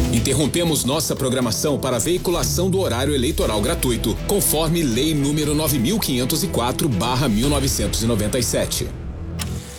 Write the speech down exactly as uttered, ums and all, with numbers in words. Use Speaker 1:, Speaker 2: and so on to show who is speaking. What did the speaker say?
Speaker 1: Interrompemos nossa programação para veiculação do horário eleitoral gratuito, conforme Lei número nove mil quinhentos e quatro barra mil novecentos e noventa e sete.